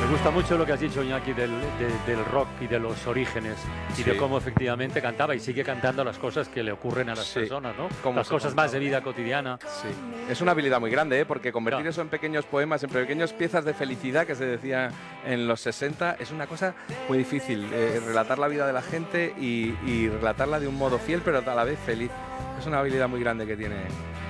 Me gusta mucho lo que has dicho, Iñaki, del rock y de los orígenes y de cómo efectivamente cantaba y sigue cantando las cosas que le ocurren a las personas, ¿no? Las cosas más de vida cotidiana. Sí, es una habilidad muy grande, porque convertir eso en pequeños poemas, en pequeñas piezas de felicidad, que se decía en los 60, es una cosa muy difícil. Relatar la vida de la gente y relatarla de un modo fiel, pero a la vez feliz. Es una habilidad muy grande que tiene